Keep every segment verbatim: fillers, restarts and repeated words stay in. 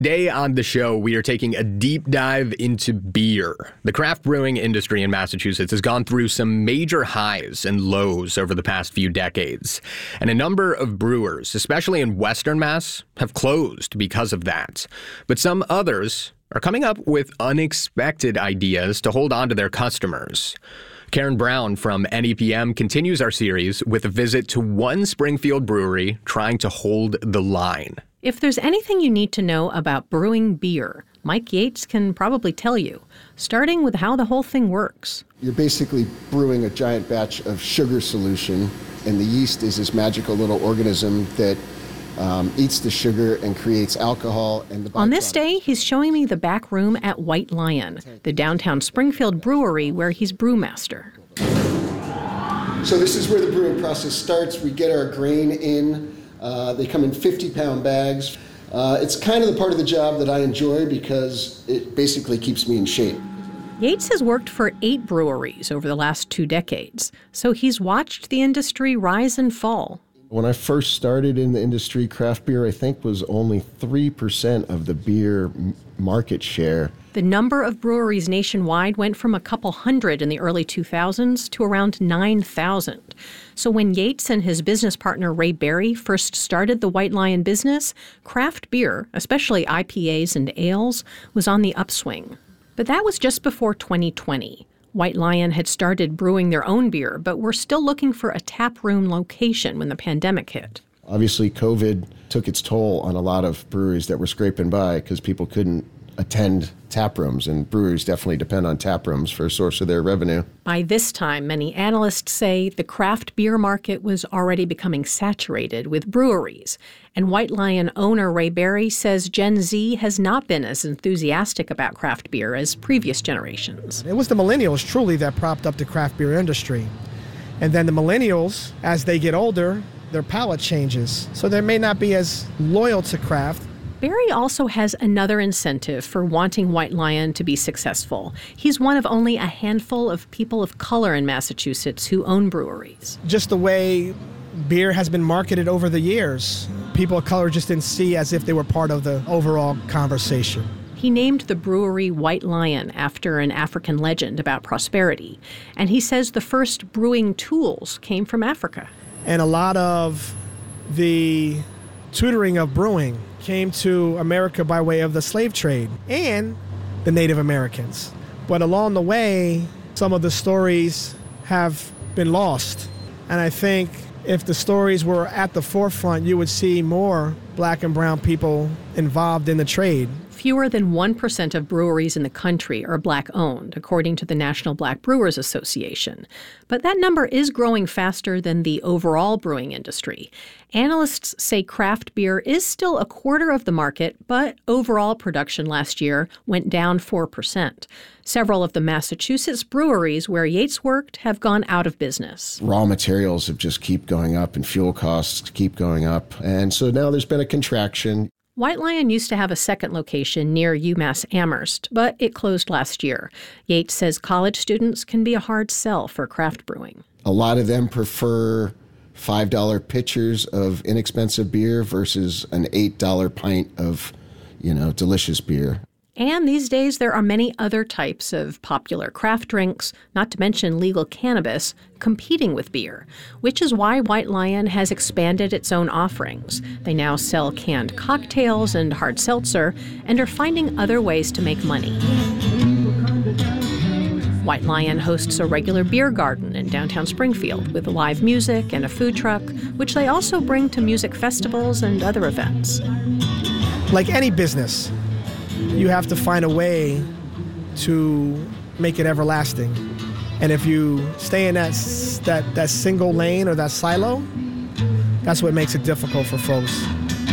Today on the show, we are taking a deep dive into beer. The craft brewing industry in Massachusetts has gone through some major highs and lows over the past few decades. And a number of brewers, especially in Western Mass, have closed because of that. But some others are coming up with unexpected ideas to hold on to their customers. Karen Brown from N E P M continues our series with a visit to one Springfield brewery trying to hold the line. If there's anything you need to know about brewing beer, Mike Yates can probably tell you, starting with how the whole thing works. You're basically brewing a giant batch of sugar solution, and the yeast is this magical little organism that um, eats the sugar and creates alcohol. And the On this day, he's showing me the back room at White Lion, the downtown Springfield brewery where he's brewmaster. So this is where the brewing process starts. We get our grain in. Uh, they come in fifty-pound bags. Uh, it's kind of the part of the job that I enjoy because it basically keeps me in shape. Yates has worked for eight breweries over the last two decades, so he's watched the industry rise and fall. When I first started in the industry, craft beer, I think, was only three percent of the beer m- market share. The number of breweries nationwide went from a couple hundred in the early two thousands to around nine thousand. So when Yates and his business partner Ray Berry first started the White Lion business, craft beer, especially I P As and ales, was on the upswing. But that was just before twenty twenty. White Lion had started brewing their own beer, but were still looking for a taproom location when the pandemic hit. Obviously, COVID took its toll on a lot of breweries that were scraping by because people couldn't attend tap rooms, and breweries definitely depend on tap rooms for a source of their revenue. By this time, many analysts say the craft beer market was already becoming saturated with breweries. And White Lion owner Ray Berry says Gen Z has not been as enthusiastic about craft beer as previous generations. It was the millennials truly that propped up the craft beer industry. And then the millennials, as they get older, their palate changes. So they may not be as loyal to craft. Berry also has another incentive for wanting White Lion to be successful. He's one of only a handful of people of color in Massachusetts who own breweries. Just the way beer has been marketed over the years, people of color just didn't see as if they were part of the overall conversation. He named the brewery White Lion after an African legend about prosperity. And he says the first brewing tools came from Africa. And a lot of the tutoring of brewing came to America by way of the slave trade and the Native Americans. But along the way, some of the stories have been lost. And I think if the stories were at the forefront, you would see more black and brown people involved in the trade. Fewer than one percent of breweries in the country are black-owned, according to the National Black Brewers Association. But that number is growing faster than the overall brewing industry. Analysts say craft beer is still a quarter of the market, but overall production last year went down four percent. Several of the Massachusetts breweries where Yates worked have gone out of business. Raw materials have just keep going up and fuel costs keep going up. And so now there's been a contraction. White Lion used to have a second location near UMass Amherst, but it closed last year. Yates says college students can be a hard sell for craft brewing. A lot of them prefer five dollar pitchers of inexpensive beer versus an eight dollar pint of, you know, delicious beer. And these days, there are many other types of popular craft drinks, not to mention legal cannabis, competing with beer, which is why White Lion has expanded its own offerings. They now sell canned cocktails and hard seltzer and are finding other ways to make money. White Lion hosts a regular beer garden in downtown Springfield with live music and a food truck, which they also bring to music festivals and other events. Like any business, you have to find a way to make it everlasting. And if you stay in that, that, that single lane or that silo, that's what makes it difficult for folks.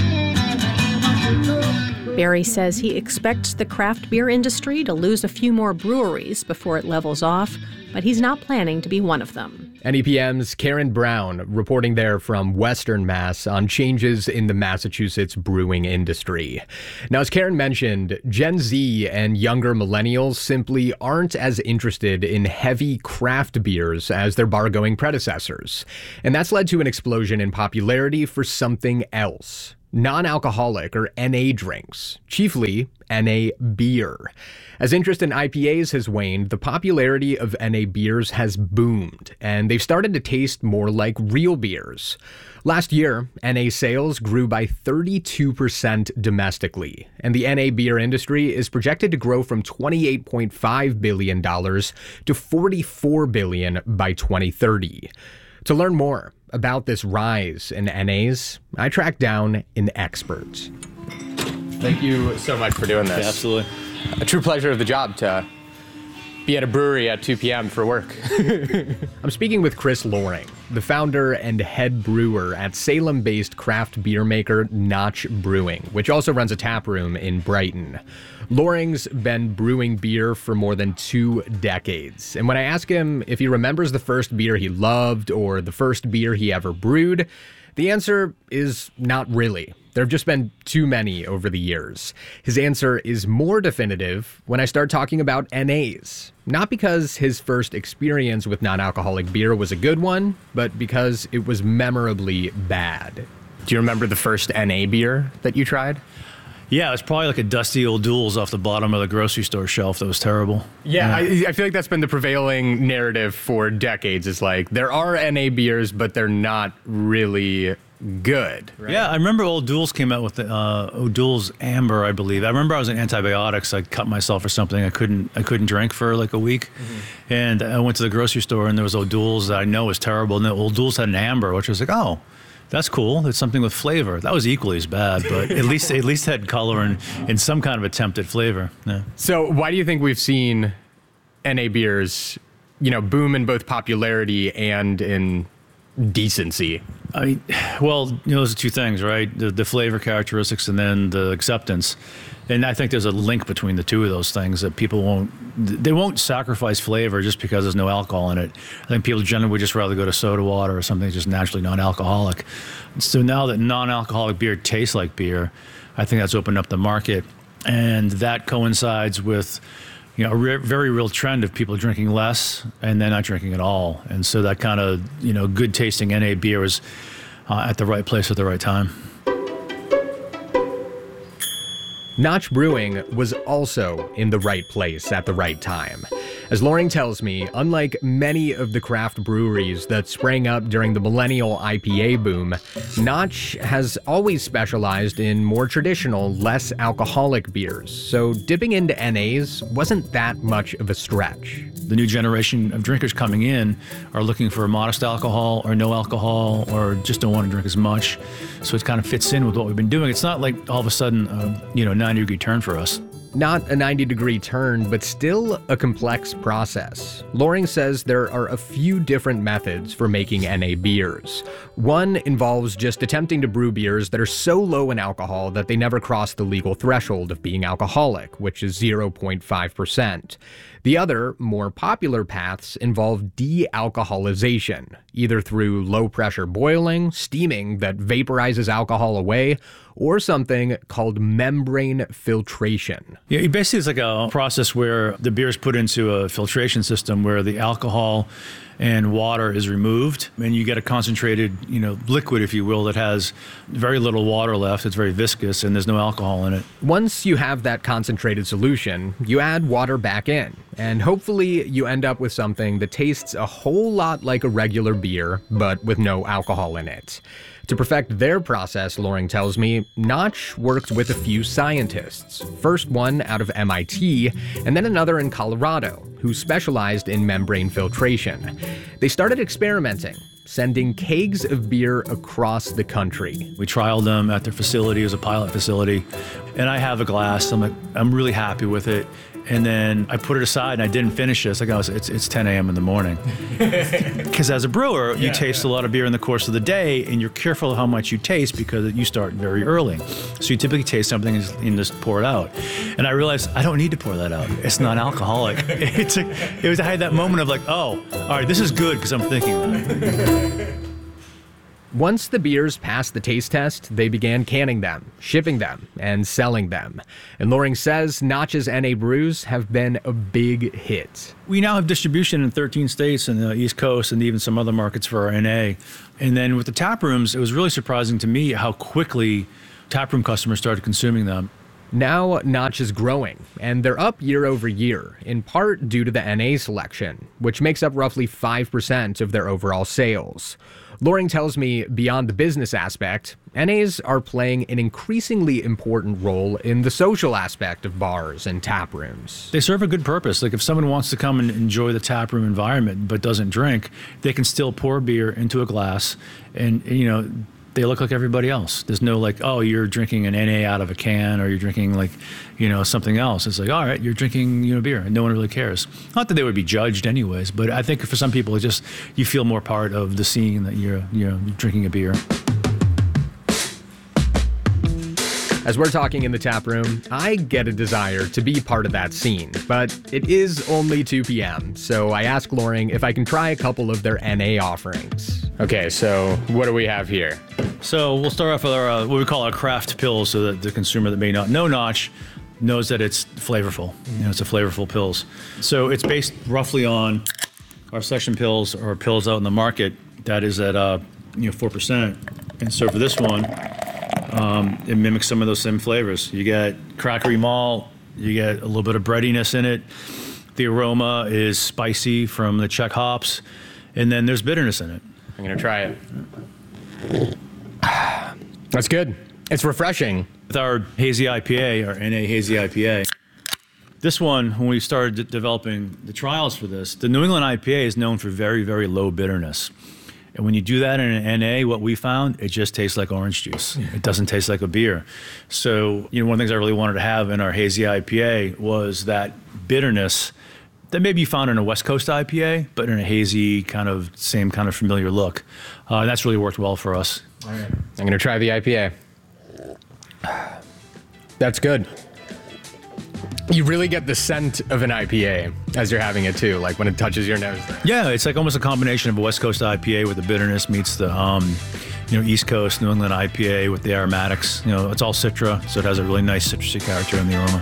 Berry says he expects the craft beer industry to lose a few more breweries before it levels off, but he's not planning to be one of them. N E P M's Karen Brown reporting there from Western Mass on changes in the Massachusetts brewing industry. Now, as Karen mentioned, Gen Z and younger millennials simply aren't as interested in heavy craft beers as their bar-going predecessors. And that's led to an explosion in popularity for something else. non-alcoholic or N A drinks, chiefly N A beer. As interest in I P As has waned, the popularity of N A beers has boomed, and they've started to taste more like real beers. Last year, N A sales grew by thirty-two percent domestically, and the N A beer industry is projected to grow from twenty-eight point five billion dollars to forty-four billion dollars by twenty thirty. To learn more about this rise in N As, I tracked down an expert. Thank you so much for doing this. Yeah, absolutely. A true pleasure of the job to be at a brewery at two p.m. for work. I'm speaking with Chris Loring, the founder and head brewer at Salem-based craft beer maker Notch Brewing, which also runs a tap room in Brighton. Loring's been brewing beer for more than two decades. And when I ask him if he remembers the first beer he loved or the first beer he ever brewed, the answer is not really. There have just been too many over the years. His answer is more definitive when I start talking about N As. Not because his first experience with non-alcoholic beer was a good one, but because it was memorably bad. Do you remember the first N A beer that you tried? Yeah, it was probably like a dusty old Duels off the bottom of the grocery store shelf that was terrible. Yeah, yeah. I, I feel like that's been the prevailing narrative for decades. It's like, there are N A beers, but they're not really good. Right? Yeah, I remember old Duels came out with the uh, O'Doul's Amber, I believe. I remember I was on antibiotics. I cut myself or something. I couldn't I couldn't drink for like a week. Mm-hmm. And I went to the grocery store and there was O'Doul's that I know was terrible. And the O'Doul's had an Amber, which was like, oh, that's cool. It's something with flavor. That was equally as bad, but at least at least had color and, and some kind of attempt at flavor. Yeah. So why do you think we've seen N A beers, you know, boom in both popularity and in decency? I mean, well, you know, those are two things, right? The, the flavor characteristics and then the acceptance. And I think there's a link between the two of those things that people won't, they won't sacrifice flavor just because there's no alcohol in it. I think people generally would just rather go to soda water or something just naturally non-alcoholic. So now that non-alcoholic beer tastes like beer, I think that's opened up the market. And that coincides with, you know, a re- very real trend of people drinking less and then not drinking at all. And so that kind of, you know, good tasting N A beer is uh, at the right place at the right time. Notch Brewing was also in the right place at the right time. As Loring tells me, unlike many of the craft breweries that sprang up during the millennial I P A boom, Notch has always specialized in more traditional, less alcoholic beers, so dipping into N As wasn't that much of a stretch. The new generation of drinkers coming in are looking for modest alcohol or no alcohol or just don't want to drink as much. So it kind of fits in with what we've been doing. It's not like all of a sudden, uh, you know, ninety degree turn for us. Not a ninety degree turn, but still a complex process. Loring says there are a few different methods for making N A beers. One involves just attempting to brew beers that are so low in alcohol that they never cross the legal threshold of being alcoholic, which is zero point five percent. The other, more popular paths involve de-alcoholization, either through low-pressure boiling, steaming that vaporizes alcohol away, or something called membrane filtration. Yeah, basically it's like a process where the beer is put into a filtration system where the alcohol and water is removed, and you get a concentrated, you know, liquid, if you will, that has very little water left. It's very viscous, and there's no alcohol in it. Once you have that concentrated solution, you add water back in, and hopefully you end up with something that tastes a whole lot like a regular beer, but with no alcohol in it. To perfect their process, Loring tells me, Notch worked with a few scientists. First one out of M I T, and then another in Colorado, who specialized in membrane filtration. They started experimenting, sending kegs of beer across the country. We trialed them at their facility. It was a pilot facility. And I have a glass. I'm like, I'm really happy with it. And then I put it aside and I didn't finish it. It's like, oh, it's, it's ten a.m. in the morning. Because as a brewer, you yeah, taste yeah. a lot of beer in the course of the day, and you're careful how much you taste because you start very early. So you typically taste something and just pour it out. And I realized I don't need to pour that out. It's non-alcoholic. It's a, it was I had that moment of like, oh, all right, this is good because I'm thinking that. Once the beers passed the taste test, they began canning them, shipping them, and selling them. And Loring says Notch's N A brews have been a big hit. We now have distribution in thirteen states and the East Coast and even some other markets for our N A. And then with the tap rooms, it was really surprising to me how quickly taproom customers started consuming them. Now, Notch is growing, and they're up year over year, in part due to the N A selection, which makes up roughly five percent of their overall sales. Loring tells me, beyond the business aspect, N As are playing an increasingly important role in the social aspect of bars and tap rooms. They serve a good purpose. Like if someone wants to come and enjoy the tap room environment but doesn't drink, they can still pour beer into a glass and, you know, they look like everybody else. There's no like, oh, you're drinking an N A out of a can, or you're drinking like, you know, something else. It's like, all right, you're drinking, you know, beer, and no one really cares. Not that they would be judged anyways, but I think for some people, it just, you feel more part of the scene that you're, you know, drinking a beer. As we're talking in the tap room, I get a desire to be part of that scene, but it is only two p.m., so I ask Loring if I can try a couple of their N A offerings. Okay, so what do we have here? So we'll start off with our, uh, what we call our craft pills, so that the consumer that may not know Notch knows that it's flavorful. You know, it's a flavorful pills. So it's based roughly on our session pills or pills out in the market that is at, uh, you know, four percent. And so for this one, Um, it mimics some of those same flavors. You get crackery malt, you get a little bit of breadiness in it. The aroma is spicy from the Czech hops, and then there's bitterness in it. I'm gonna try it. That's good. It's refreshing. With our hazy I P A, our N A hazy I P A, this one, when we started de- developing the trials for this, the New England I P A is known for very, very low bitterness. And when you do that in an N A, what we found, it just tastes like orange juice. It doesn't taste like a beer. So, you know, one of the things I really wanted to have in our hazy I P A was that bitterness that maybe you found in a West Coast I P A, but in a hazy kind of, same kind of familiar look. Uh, and that's really worked well for us. All right. I'm going to try the I P A. That's good. You really get the scent of an I P A as you're having it too, like when it touches your nose there. Yeah, it's like almost a combination of a West Coast I P A with the bitterness meets the um, you know, East Coast New England I P A with the aromatics. You know, it's all Citra, so it has a really nice citrusy character in the aroma.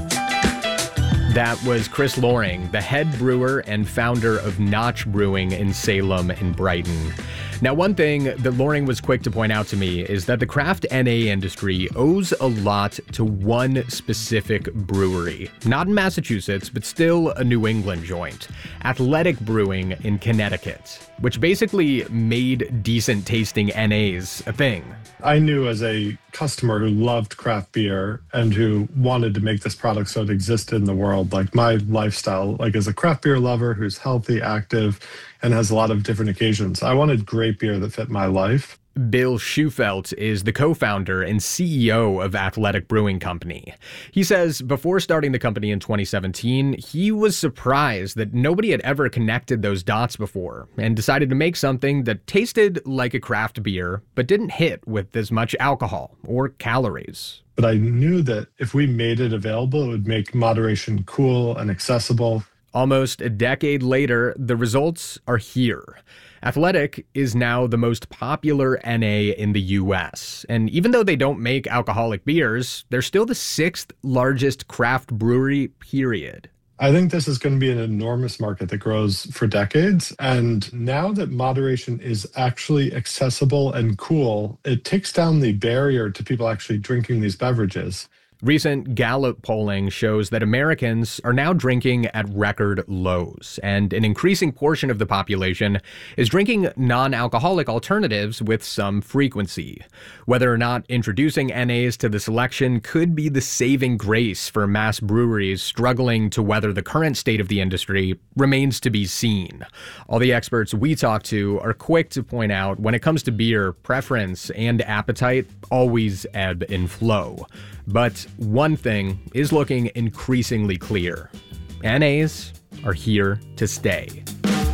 That was Chris Loring, the head brewer and founder of Notch Brewing in Salem and Brighton. Now, one thing that Loring was quick to point out to me is that the craft N A industry owes a lot to one specific brewery. Not in Massachusetts, but still a New England joint. Athletic Brewing in Connecticut, which basically made decent tasting N As a thing. I knew as a customer who loved craft beer and who wanted to make this product so it existed in the world, like my lifestyle, like as a craft beer lover who's healthy, active, and has a lot of different occasions, I wanted great beer that fit my life. Bill Schufelt is the co-founder and C E O of Athletic Brewing Company. He says before starting the company in twenty seventeen, he was surprised that nobody had ever connected those dots before and decided to make something that tasted like a craft beer but didn't hit with as much alcohol or calories. But I knew that if we made it available, it would make moderation cool and accessible. Almost a decade later, the results are here. Athletic is now the most popular N A in the U S, and even though they don't make alcoholic beers, they're still the sixth largest craft brewery, period. I think this is going to be an enormous market that grows for decades, and now that moderation is actually accessible and cool, it takes down the barrier to people actually drinking these beverages. Recent Gallup polling shows that Americans are now drinking at record lows, and an increasing portion of the population is drinking non-alcoholic alternatives with some frequency. Whether or not introducing N As to the selection could be the saving grace for mass breweries struggling to weather the current state of the industry remains to be seen. All the experts we talk to are quick to point out when it comes to beer, preference and appetite always ebb and flow. But one thing is looking increasingly clear. N As are here to stay.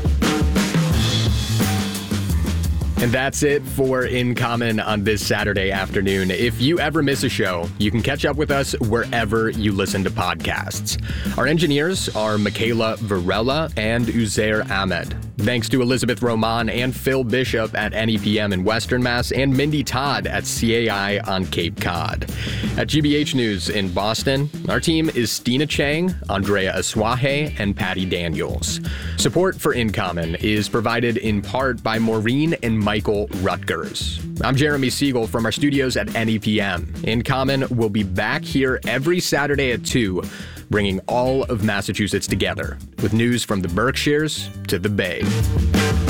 And that's it for In Common on this Saturday afternoon. If you ever miss a show, you can catch up with us wherever you listen to podcasts. Our engineers are Michaela Varela and Uzair Ahmed. Thanks to Elizabeth Roman and Phil Bishop at N E P M in Western Mass and Mindy Todd at C A I on Cape Cod. At G B H News in Boston, our team is Stina Chang, Andrea Aswahe, and Patty Daniels. Support for In Common is provided in part by Maureen and Mike Michael Rutgers. I'm Jeremy Siegel from our studios at N E P M. In Common will be back here every Saturday at two, bringing all of Massachusetts together with news from the Berkshires to the Bay.